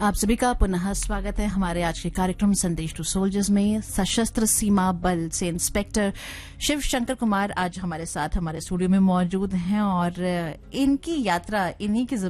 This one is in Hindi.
आप सभी का पुनः स्वागत है हमारे आज के कार्यक्रम संदेश टू सोल्जर्स में। सशस्त्र सीमा बल से इंस्पेक्टर शिव शंकर कुमार आज हमारे साथ हमारे स्टूडियो में मौजूद हैं और इनकी यात्रा इन्हीं की